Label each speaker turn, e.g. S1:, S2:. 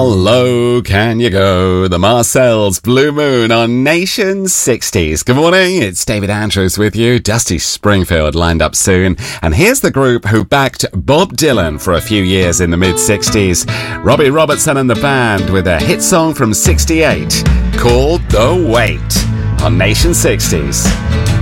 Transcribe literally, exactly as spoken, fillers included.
S1: How low can you go? The Marcel's Blue Moon on Nation sixties. Good morning, it's David Andrews with you. Dusty Springfield lined up soon. And here's the group who backed Bob Dylan for a few years in the mid-sixties. Robbie Robertson and the band with a hit song from sixty-eight called The Wait on Nation sixties.